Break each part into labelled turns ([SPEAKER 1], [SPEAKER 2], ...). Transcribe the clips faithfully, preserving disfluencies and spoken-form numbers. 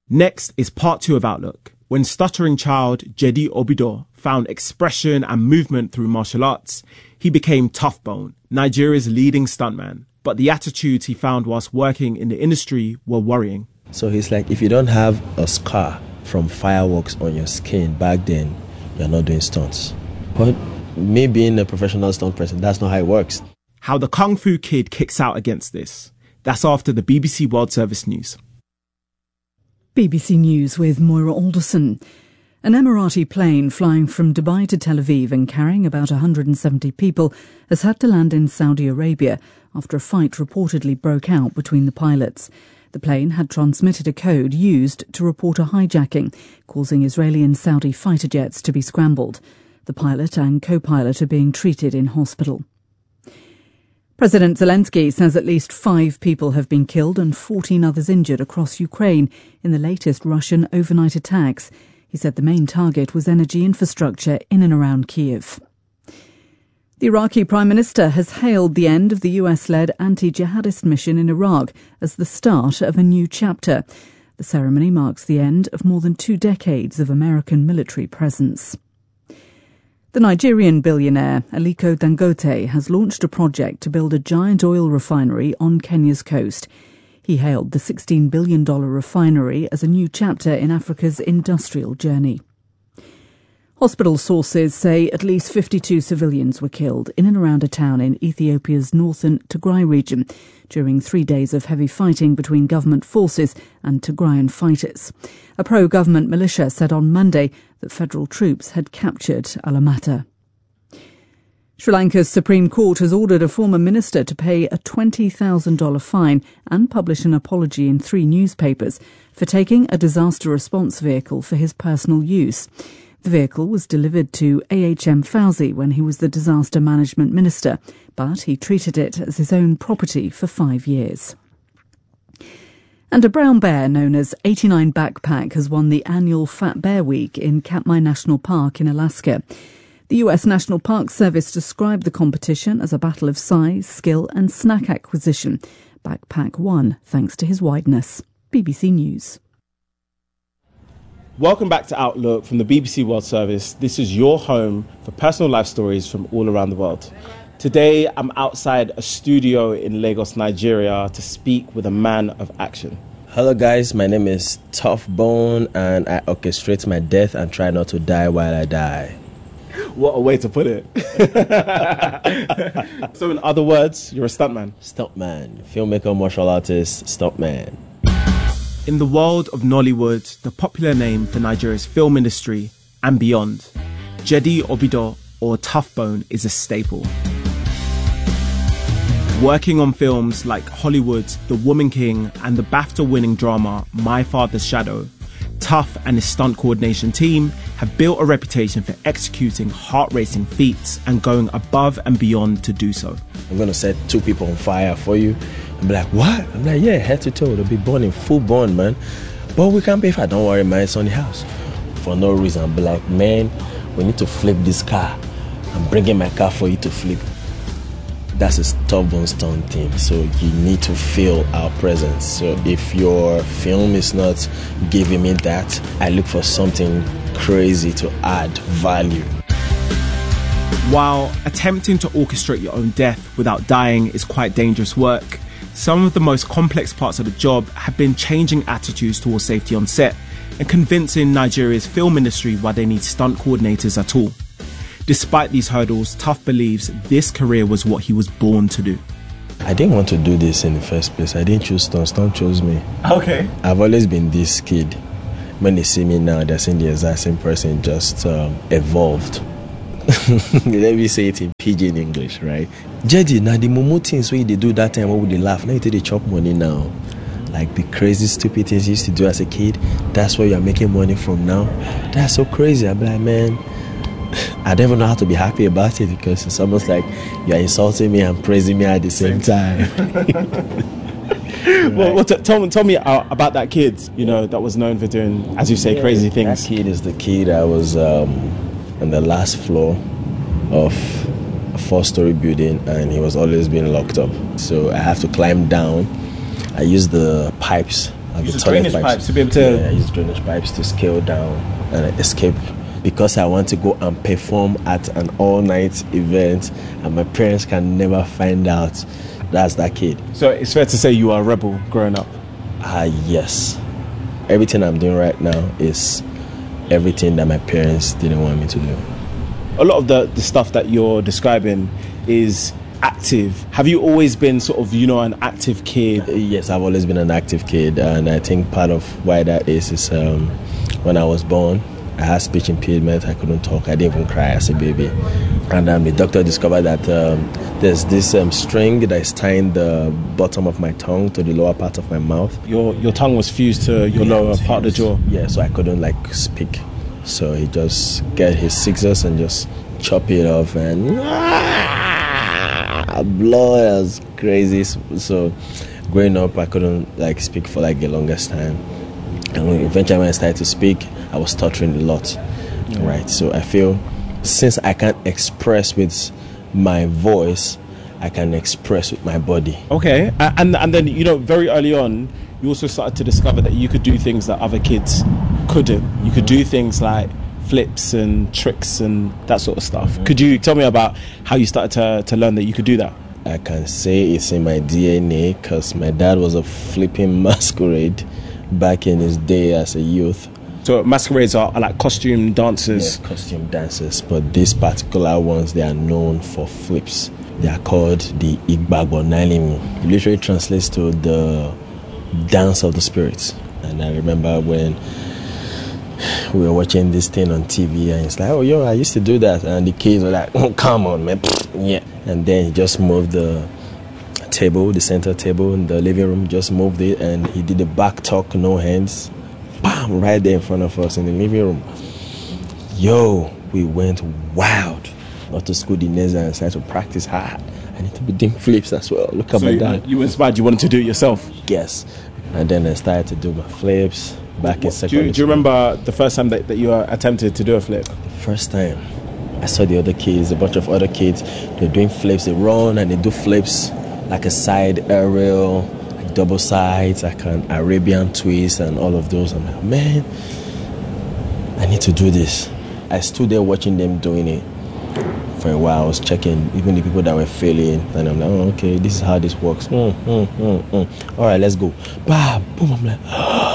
[SPEAKER 1] Next is part two of Outlook. When stuttering child Jedi Obido found expression and movement through martial arts, he became Tough Bone, Nigeria's leading stuntman. But the attitudes he found whilst working in the industry were worrying.
[SPEAKER 2] So he's like, if you don't have a scar from fireworks on your skin back then, you're not doing stunts. But me being a professional stunt person, that's not how it works.
[SPEAKER 1] How the Kung Fu Kid kicks out against this. That's after the B B C World Service news.
[SPEAKER 3] B B C News with Moira Alderson. An Emirati plane flying from Dubai to Tel Aviv and carrying about one hundred seventy people has had to land in Saudi Arabia after a fight reportedly broke out between the pilots. The plane had transmitted a code used to report a hijacking, causing Israeli and Saudi fighter jets to be scrambled. The pilot and co-pilot are being treated in hospital. President Zelensky says at least five people have been killed and fourteen others injured across Ukraine in the latest Russian overnight attacks. He said the main target was energy infrastructure in and around Kyiv. The Iraqi Prime Minister has hailed the end of the U S-led anti-jihadist mission in Iraq as the start of a new chapter. The ceremony marks the end of more than two decades of American military presence. The Nigerian billionaire Aliko Dangote has launched a project to build a giant oil refinery on Kenya's coast. He hailed the sixteen billion dollars refinery as a new chapter in Africa's industrial journey. Hospital sources say at least fifty-two civilians were killed in and around a town in Ethiopia's northern Tigray region during three days of heavy fighting between government forces and Tigrayan fighters. A pro-government militia said on Monday that federal troops had captured Alamata. Sri Lanka's Supreme Court has ordered a former minister to pay a twenty thousand dollars fine and publish an apology in three newspapers for taking a disaster response vehicle for his personal use. The vehicle was delivered to A H M Fauzi when he was the disaster management minister, but he treated it as his own property for five years. And a brown bear known as eighty-nine Backpack has won the annual Fat Bear Week in Katmai National Park in Alaska. The U S National Park Service described the competition as a battle of size, skill and snack acquisition. Backpack won thanks to his wideness. B B C News.
[SPEAKER 1] Welcome back to Outlook from the B B C World Service. This is your home for personal life stories from all around the world. Today, I'm outside a studio in Lagos, Nigeria, to speak with a man of action.
[SPEAKER 2] Hello guys, my name is Tough Bone and I orchestrate my death and try not to die while I die.
[SPEAKER 1] What a way to put it. So in other words, you're a stuntman.
[SPEAKER 2] Stuntman, filmmaker, martial artist, stuntman.
[SPEAKER 1] In the world of Nollywood, the popular name for Nigeria's film industry and beyond, Jedi Obido or Tough Bone is a staple. Working on films like Hollywood's The Woman King and the BAFTA-winning drama My Father's Shadow, Tough and his stunt coordination team have built a reputation for executing heart-racing feats and going above and beyond to do so.
[SPEAKER 2] I'm going to set two people on fire for you. I'm like, what? I'm like, yeah, head to toe. They'll be born in full born, man. But we can't pay for it. Don't worry, man. It's on the house. For no reason. I'll be like, man, we need to flip this car. I'm bringing my car for you to flip. That's a stubborn stunt team. So you need to feel our presence. So if your film is not giving me that, I look for something crazy to add value.
[SPEAKER 1] While attempting to orchestrate your own death without dying is quite dangerous work, some of the most complex parts of the job have been changing attitudes towards safety on set and convincing Nigeria's film industry why they need stunt coordinators at all. Despite these hurdles, Tough believes this career was what he was born to do.
[SPEAKER 2] I didn't want to do this in the first place. I didn't choose stunt. Stunt chose me.
[SPEAKER 1] Okay.
[SPEAKER 2] I've always been this kid. When they see me now, they're seeing the exact same person, just um, evolved. Let me say it in pidgin English, right? Jedi, now the momo things when they do that time, what would they laugh? Now you take the chop money now. Like the crazy, stupid things you used to do as a kid, that's where you're making money from now. That's so crazy. I'm like, man, I don't even know how to be happy about it because it's almost like you're insulting me and praising me at the same time.
[SPEAKER 1] Right. Well, well t- tell, tell me uh, about that kid, you know, that was known for doing, as you say, yeah, crazy things.
[SPEAKER 2] That kid is the kid I was um, on the last floor of a four-story building and he was always being locked up. So I have to climb down. I use the pipes Have
[SPEAKER 1] Use
[SPEAKER 2] the
[SPEAKER 1] the
[SPEAKER 2] toilet
[SPEAKER 1] drainage pipes to be able to-
[SPEAKER 2] Yeah, I use drainage pipes to scale down and escape. Because I want to go and perform at an all-night event, and my parents can never find out that's that kid.
[SPEAKER 1] So it's fair to say you are a rebel growing up.
[SPEAKER 2] Ah, yes. Everything I'm doing right now is everything that my parents didn't want me to do.
[SPEAKER 1] A lot of the, the stuff that you're describing is active. Have you always been sort of, you know, an active kid?
[SPEAKER 2] Yes, I've always been an active kid, and I think part of why that is is um, when I was born, I had speech impairment. I couldn't talk. I didn't even cry as a baby. And um, the doctor discovered that um, there's this um, string that is tying the bottom of my tongue to the lower part of my mouth.
[SPEAKER 1] Your your tongue was fused to your
[SPEAKER 2] Yeah,
[SPEAKER 1] lower
[SPEAKER 2] it's
[SPEAKER 1] part of the jaw.
[SPEAKER 2] Yeah, so I couldn't like speak. So he just get his scissors and just chop it off, and ah, blood was crazy. So growing up, I couldn't like speak for like the longest time. And when eventually when I started to speak, I was stuttering a lot, yeah. Right? So I feel since I can't express with my voice, I can express with my body.
[SPEAKER 1] Okay, and and then, you know, very early on, you also started to discover that you could do things that other kids couldn't. You could do things like flips and tricks and that sort of stuff. Mm-hmm. Could you tell me about how you started to, to learn that you could do that?
[SPEAKER 2] I can say it's in my D N A because my dad was a flipping masquerade back in his day as a youth.
[SPEAKER 1] So masquerades are, are like costume dancers?
[SPEAKER 2] Yeah, costume dancers. But these particular ones, they are known for flips. They are called the Igbagbo Nalimu. It literally translates to the dance of the spirits. And I remember when we were watching this thing on T V, and it's like, oh, yo, I used to do that. And the kids were like, oh, come on, man. Yeah. And then he just moved the table, the center table in the living room, just moved it, and he did the back tuck, no hands. Bam, right there in front of us in the living room. Yo, we went wild. Not to school the next day and started to practice hard. I need to be doing flips as well. Look at
[SPEAKER 1] so
[SPEAKER 2] my
[SPEAKER 1] you,
[SPEAKER 2] dad.
[SPEAKER 1] You were inspired, you wanted to do it yourself?
[SPEAKER 2] Yes. And then I started to do my flips back what, in secondary
[SPEAKER 1] do you, do you remember the first time that, that you uh, attempted to do a flip?
[SPEAKER 2] The first time, I saw the other kids, a bunch of other kids, they're doing flips. They run and they do flips like a side aerial, like double sides, like an Arabian twist and all of those. I'm like, man, I need to do this. I stood there watching them doing it for a while. I was checking even the people that were failing, and I'm like, oh, okay, this is how this works. Mm, mm, mm, mm. All right, let's go. Bah, boom. I'm like,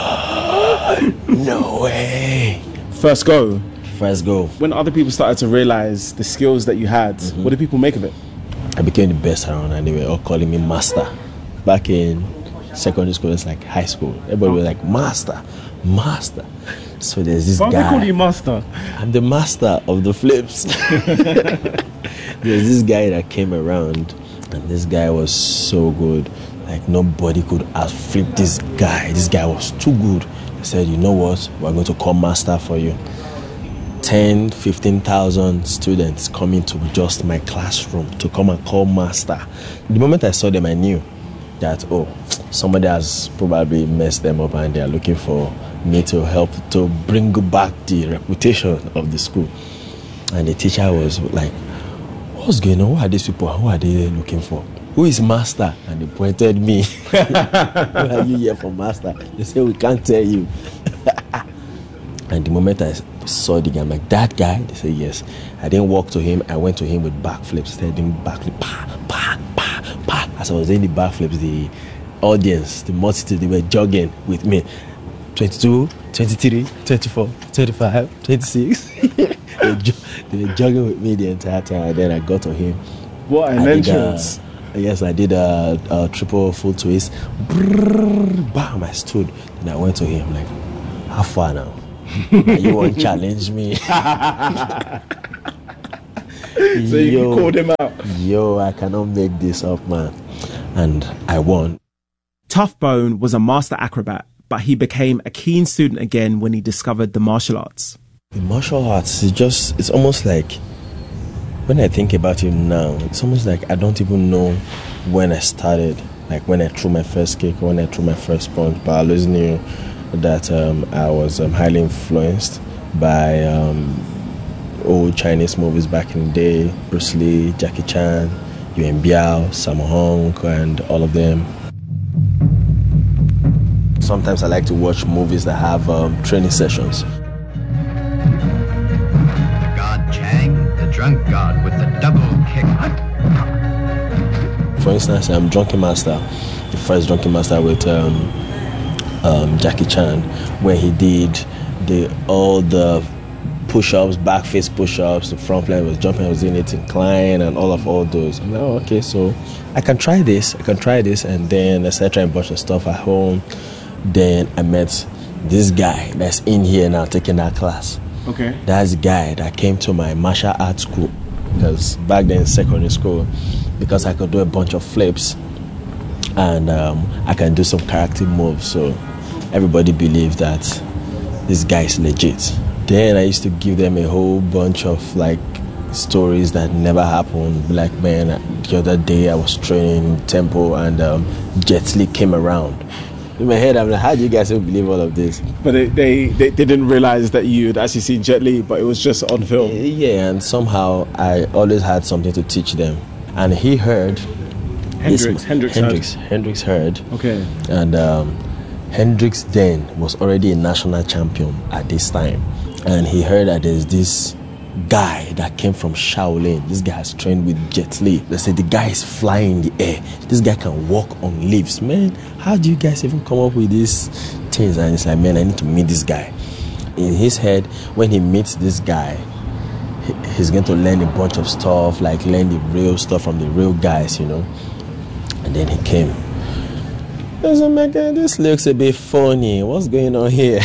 [SPEAKER 2] no way.
[SPEAKER 1] First go.
[SPEAKER 2] First go.
[SPEAKER 1] When other people started to realize the skills that you had, mm-hmm. what did people make of it?
[SPEAKER 2] I became the best around, and they were all calling me master. Back in secondary school, it's like high school. Everybody was like, master, master. So there's this
[SPEAKER 1] Why
[SPEAKER 2] guy.
[SPEAKER 1] Why they call you master?
[SPEAKER 2] I'm the master of the flips. There's this guy that came around, and this guy was so good. Like nobody could outflip this guy. This guy was too good. He said, you know what? We're going to call master for you. ten, fifteen thousand students coming to just my classroom to come and call master. The moment I saw them, I knew that, oh, somebody has probably messed them up and they're looking for me to help to bring back the reputation of the school. And the teacher was like, what's going on? Who are these people? Who are they looking for? Who is master? And they pointed me. Who are you here for master? They said, we can't tell you. And the moment I saw the guy, I'm like, that guy? They said, yes. I didn't walk to him. I went to him with backflips. Started doing backflip. Pa, pa, pa, pa. As I was doing the backflips, the audience, the multitude, they were jogging with me. twenty-two, twenty-three, twenty-four, twenty-five, twenty-six. they, jo- they were jogging with me the entire time. And then I got to him.
[SPEAKER 1] What an entrance.
[SPEAKER 2] Yes, I did a, a triple full twist. Brrr, bam, I stood. And I went to him like, how far now? You won't challenge me.
[SPEAKER 1] So you yo, called him out.
[SPEAKER 2] Yo, I cannot make this up, man. And I won.
[SPEAKER 1] Tough Bone was a master acrobat, but he became a keen student again when he discovered the martial arts.
[SPEAKER 2] The martial arts is just, it's almost like, when I think about it now, it's almost like I don't even know when I started. Like when I threw my first kick, when I threw my first punch, but I always knew that um, I was um, highly influenced by um, old Chinese movies back in the day, Bruce Lee, Jackie Chan, Yuan Biao, Sammo Hung, and all of them. Sometimes I like to watch movies that have um, training sessions.
[SPEAKER 4] The god Chang, the drunk god with the double kick.
[SPEAKER 2] For instance, um, Drunken Master, the first Drunken Master with um, um, Jackie Chan, where he did the all the push-ups, back face push-ups, the front line was jumping, I was doing it incline and all of all those. I'm like, oh, okay, so I can try this, I can try this, and then I started trying a bunch of stuff at home. Then I met this guy that's in here now taking that class.
[SPEAKER 1] Okay.
[SPEAKER 2] That's the guy that came to my martial arts school, because back then in secondary school, because I could do a bunch of flips and um, I can do some character moves, so everybody believed that this guy is legit. Then I used to give them a whole bunch of like stories that never happened. Like, man, the other day I was training tempo and um, Jet Li came around. In my head, I'm like, how do you guys even believe all of this?
[SPEAKER 1] But they, they, they didn't realize that you had actually seen Jet Li, but it was just on film.
[SPEAKER 2] Yeah, and somehow I always had something to teach them. And he heard.
[SPEAKER 1] Hendrix, Hendrix,
[SPEAKER 2] Hendrix,
[SPEAKER 1] heard.
[SPEAKER 2] Hendrix heard.
[SPEAKER 1] Okay.
[SPEAKER 2] And um, Hendrix then was already a national champion at this time. And he heard that there's this guy that came from Shaolin. This guy has trained with Jet Li. They said the guy is flying in the air. This guy can walk on leaves. Man, how do you guys even come up with these things? And it's like, man, I need to meet this guy. In his head, when he meets this guy, he's going to learn a bunch of stuff, like learn the real stuff from the real guys, you know. And then he came. I was like, man, this looks a bit funny. What's going on here?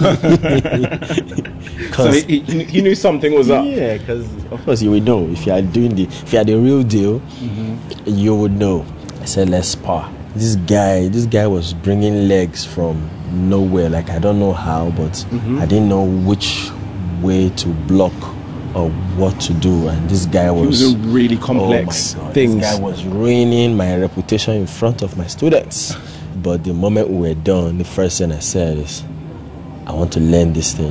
[SPEAKER 1] So he, he, he knew something was up.
[SPEAKER 2] Yeah, because of course you would know if you are doing the if you are the real deal, mm-hmm. you would know. I said, let's spar. This guy, this guy was bringing legs from nowhere. Like, I don't know how, but mm-hmm. I didn't know which way to block or what to do. And this guy was,
[SPEAKER 1] he was doing really complex
[SPEAKER 2] oh my God,
[SPEAKER 1] things.
[SPEAKER 2] This guy was ruining my reputation in front of my students. But the moment we were done, the first thing I said is, I want to learn this thing.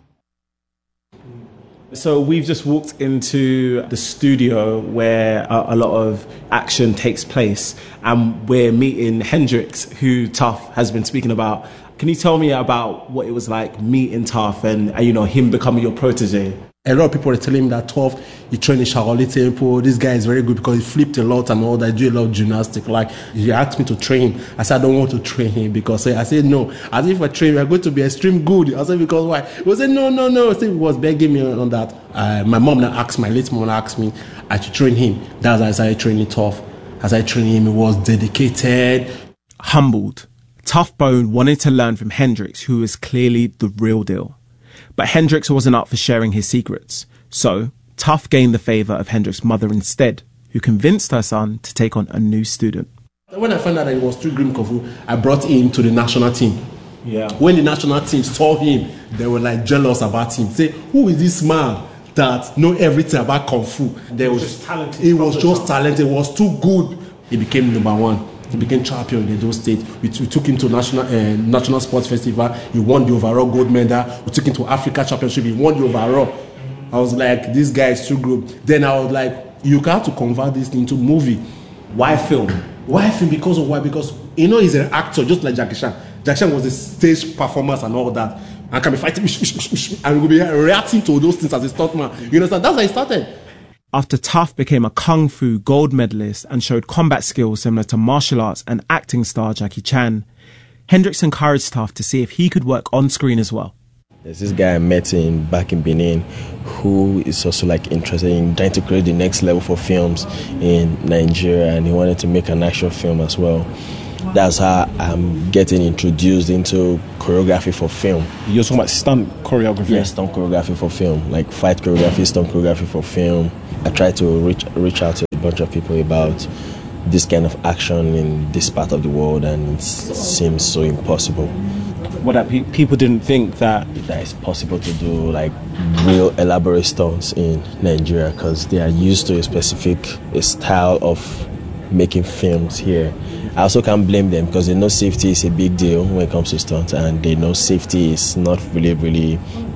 [SPEAKER 1] So we've just walked into the studio where a, a lot of action takes place, and we're meeting Hendrix, who Tough has been speaking about. Can you tell me about what it was like meeting Tough and, you know, him becoming your protege?
[SPEAKER 5] A lot of people are telling me that Tough, he trained in Shaolin Temple. This guy is very good because he flipped a lot and all that. Do a lot of gymnastics. Like, he asked me to train him. I said, I don't want to train him because I said, no. As if I train him, I'm going to be extreme good. I said, because why? He said, no, no, no. So he was begging me on that. Uh, my mom now asked, my late mom asked me, I should train him. That's why I started training Tough. As I trained him, he was dedicated.
[SPEAKER 1] Humbled, Tough Bone wanted to learn from Hendrix, who was clearly the real deal. But Hendrix wasn't up for sharing his secrets. So, Tough gained the favour of Hendrix's mother instead, who convinced her son to take on a new student.
[SPEAKER 5] When I found out that he was Street Green Kung Fu, I brought him to the national team.
[SPEAKER 1] Yeah.
[SPEAKER 5] When the national team saw him, they were like jealous about him. Say, who is this man that know everything about Kung Fu? There was,
[SPEAKER 1] just talented.
[SPEAKER 5] He was just talented. He was too good. He became number one. He became champion in Edo State. We, t- we took him to national uh, national sports festival. He won the overall gold medal. We took him to Africa Championship. He won the overall. I was like, this guy is too good. Then I was like, you got to convert this into movie.
[SPEAKER 1] Why film?
[SPEAKER 5] Why film? Because of why? Because, you know, he's an actor just like Jackie Chan. Jackie Chan was a stage performance and all that. And can be fighting and we'll be reacting to those things as a stuntman. You understand? That's how he started.
[SPEAKER 1] After Tough became a Kung Fu gold medalist and showed combat skills similar to martial arts and acting star Jackie Chan, Hendrix encouraged Tough to see if he could work on screen as well.
[SPEAKER 2] There's this guy I met in back in Benin who is also like interested in trying to create the next level for films in Nigeria, and he wanted to make an action film as well. That's how I'm getting introduced into choreography for film.
[SPEAKER 1] You're talking about stunt choreography?
[SPEAKER 2] Yes, stunt choreography for film, like fight choreography, stunt choreography for film. I try to reach reach out to a bunch of people about this kind of action in this part of the world, and it seems so impossible.
[SPEAKER 1] What that pe- people didn't think that
[SPEAKER 2] that it's possible to do like real elaborate stunts in Nigeria, because they are used to a specific a style of making films here. I also can't blame them because they know safety is a big deal when it comes to stunts, and they know safety is not really, really,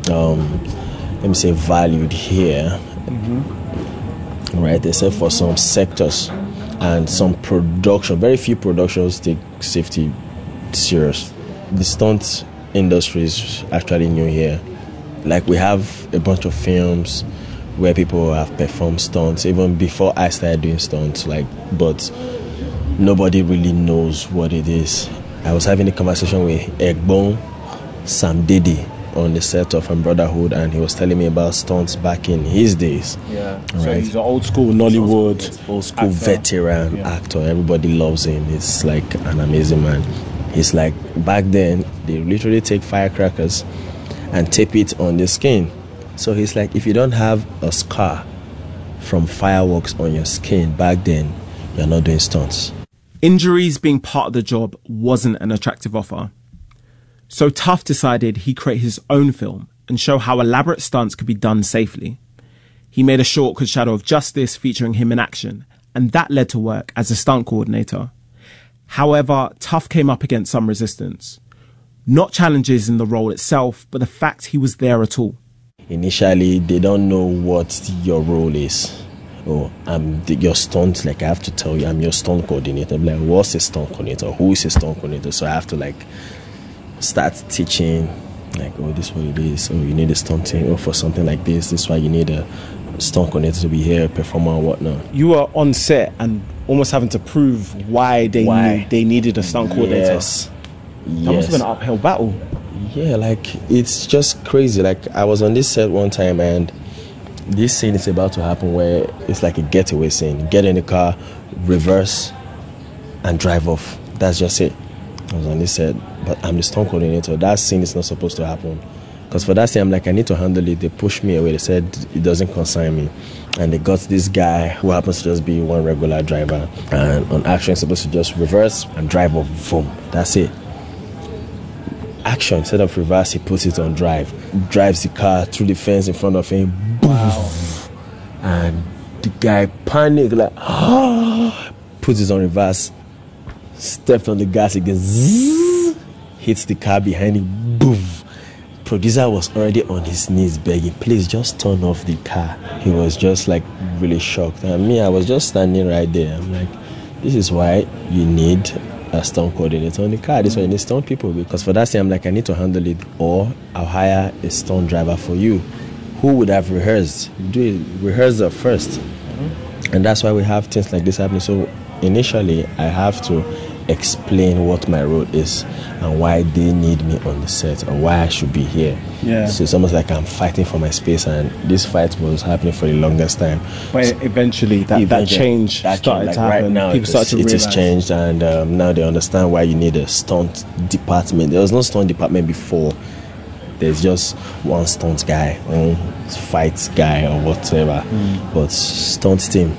[SPEAKER 2] um, let me say, valued here. Mm-hmm. Right, except for some sectors and some production. Very few productions take safety serious. the stunt industry is actually new here. Like, we have a bunch of films where people have performed stunts even before I started doing stunts, like, but nobody really knows what it is. I was having a conversation with Egbon Sam Didi on the set of Brotherhood, and he was telling me about stunts back in his days.
[SPEAKER 1] Yeah,
[SPEAKER 2] right?
[SPEAKER 1] So he's an old school Nollywood,
[SPEAKER 2] old school
[SPEAKER 1] actor.
[SPEAKER 2] veteran
[SPEAKER 1] Yeah.
[SPEAKER 2] actor. Everybody loves him. He's like an amazing man. He's like, back then they literally take firecrackers and tape it on the skin. So he's like, if you don't have a scar from fireworks on your skin back then, you're not doing stunts.
[SPEAKER 1] Injuries being part of the job wasn't an attractive offer. So Tuff decided he'd create his own film and show how elaborate stunts could be done safely. He made a short called Shadow of Justice featuring him in action, and that led to work as a stunt coordinator. However, Tuff came up against some resistance. Not challenges in the role itself, but the fact he was there at all.
[SPEAKER 2] Initially, they don't know what your role is. Oh, I'm the, your stunt, like I have to tell you, I'm your stunt coordinator. I'm like, what's a stunt coordinator? Who is a stunt coordinator? So I have to like start teaching, like, oh, this is what it is. Oh, you need a stunt team. Oh, for something like this, this is why you need a stunt coordinator to be here, performer and whatnot.
[SPEAKER 1] You were on set and almost having to prove why they
[SPEAKER 2] Why?
[SPEAKER 1] Knew they needed a stunt coordinator.
[SPEAKER 2] Yes.
[SPEAKER 1] That
[SPEAKER 2] yes.
[SPEAKER 1] must have been an uphill battle.
[SPEAKER 2] Yeah, like, it's just crazy. Like, I was on this set one time and this scene is about to happen where it's like a getaway scene. Get in the car, reverse, and drive off. That's just it. I was on this set, but I'm the stunt coordinator. That scene is not supposed to happen. Because for that scene, I'm like, I need to handle it. They pushed me away. They said it doesn't concern me. And they got this guy who happens to just be one regular driver. And on action, he's supposed to just reverse and drive off. Boom. That's it. Action, instead of reverse, he puts it on drive. Drives the car through the fence in front of him. Boom. Wow. And the guy panicked, like, oh, puts it on reverse, stepped on the gas again, zzz, hits the car behind him. Boom. Producer was already on his knees begging, please just turn off the car. He was just like really shocked. And me, I was just standing right there. I'm like, this is why you need a stunt coordinator on the car. This is why you need stunt people. Because for that thing, I'm like, I need to handle it, or I'll hire a stunt driver for you who would have rehearsed. Do it, rehearse it first. Mm-hmm. And that's why we have things like this happening. So initially, I have to explain what my role is and why they need me on the set or why I should be here.
[SPEAKER 1] Yeah.
[SPEAKER 2] So it's almost like I'm fighting for my space, and this fight was happening for the longest time.
[SPEAKER 1] But eventually that,
[SPEAKER 2] Eventually,
[SPEAKER 1] that change
[SPEAKER 2] that
[SPEAKER 1] started
[SPEAKER 2] like
[SPEAKER 1] to happen.
[SPEAKER 2] Right now,
[SPEAKER 1] People
[SPEAKER 2] it,
[SPEAKER 1] started to
[SPEAKER 2] it
[SPEAKER 1] realize.
[SPEAKER 2] has changed, and um, now they understand why you need a stunt department. There was no stunt department before. There's just one stunt guy, one fight guy or whatever. Mm. But stunt team,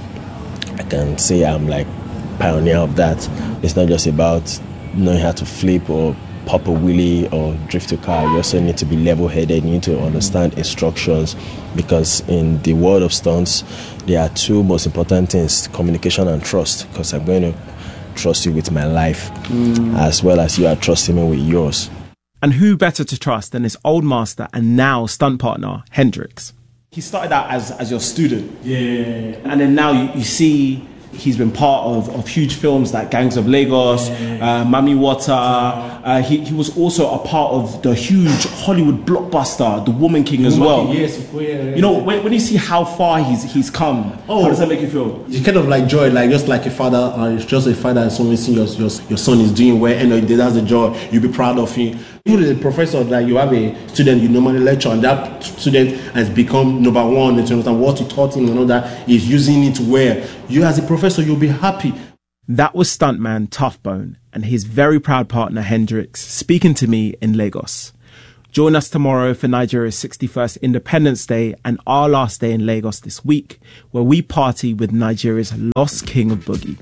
[SPEAKER 2] I can say I'm like pioneer of that. It's not just about knowing how to flip or pop a wheelie or drift a car. You also need to be level-headed. You need to understand instructions, because in the world of stunts, there are two most important things: communication and trust. Because I'm going to trust you with my life, mm. as well as you are trusting me with yours.
[SPEAKER 1] And who better to trust than his old master and now stunt partner, Hendrix? He started out as, as your student. Yeah. And then now you, you see he's been part of, of huge films like Gangs of Lagos, uh, Mami Water. Uh, he, he was also a part of the huge Hollywood blockbuster, The Woman King as well.
[SPEAKER 5] Yes, yeah, yeah.
[SPEAKER 1] You know, when, when you see how far he's he's come, oh, how does that make you feel?
[SPEAKER 5] It's kind of like joy, like just like a father, uh, it's just a father and someone seeing your, your, your son is doing well, and that's the joy. You'll be proud of him. Even as a professor, like you have a student you normally lecture, and that student has become number one in terms of what you taught him and all that, is using it well. You as a professor, you'll be happy.
[SPEAKER 1] That was stuntman Tuffbone and his very proud partner Hendrix speaking to me in Lagos. Join us tomorrow for Nigeria's sixty-first Independence Day and our last day in Lagos this week, where we party with Nigeria's lost king of boogie.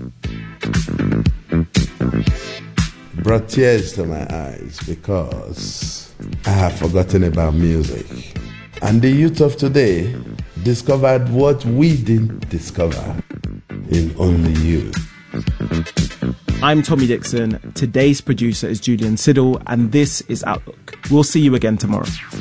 [SPEAKER 6] Brought tears to my eyes because I have forgotten about music. And the youth of today discovered what we didn't discover in Only You.
[SPEAKER 1] I'm Tommy Dixon. Today's producer is Julian Siddle, and this is Outlook. We'll see you again tomorrow.